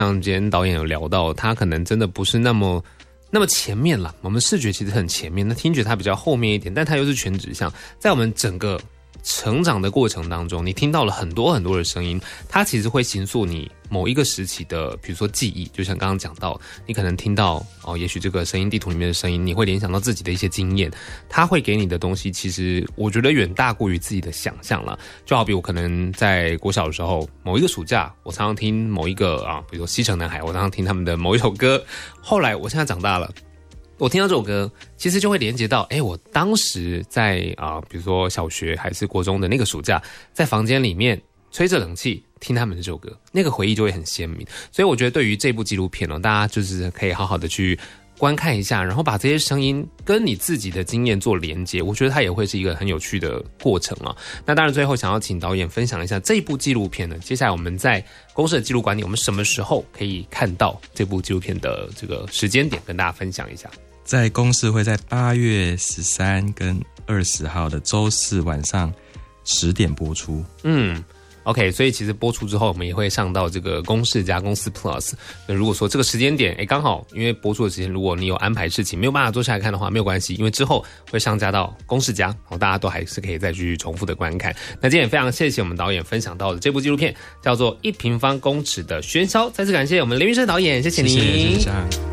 像今天导演有聊到，他可能真的不是那么前面啦，我们视觉其实很前面，那听觉它比较后面一点，但它又是全指向，在我们整个成长的过程当中，你听到了很多很多的声音，它其实会形塑你某一个时期的，比如说记忆。就像刚刚讲到，你可能听到也许这个声音地图里面的声音，你会联想到自己的一些经验，它会给你的东西，其实我觉得远大过于自己的想象了。就好比我可能在国小的时候，某一个暑假，我常常听某一个比如说西城男孩，我常常听他们的某一首歌。后来我现在长大了，我听到这首歌，其实就会连接到，我当时在比如说小学还是国中的那个暑假，在房间里面吹着冷气听他们这首歌，那个回忆就会很鲜明。所以我觉得对于这部纪录片大家就是可以好好的去观看一下，然后把这些声音跟你自己的经验做连接，我觉得它也会是一个很有趣的过程啊。那当然最后想要请导演分享一下这一部纪录片呢，接下来我们在公视的纪录馆里，我们什么时候可以看到这部纪录片的这个时间点，跟大家分享一下。 在公视会在8月13跟20号的周四晚上10点播出。 OK， 所以其实播出之后，我们也会上到这个公视加公司 Plus。如果说这个时间点，刚好因为播出的时间，如果你有安排事情没有办法坐下来看的话，没有关系，因为之后会上架到公视加，大家都还是可以再去重复的观看。那今天也非常谢谢我们导演分享到的这部纪录片，叫做《1平方公尺的喧嚣》。再次感谢我们林育圣导演，谢谢您。 谢谢。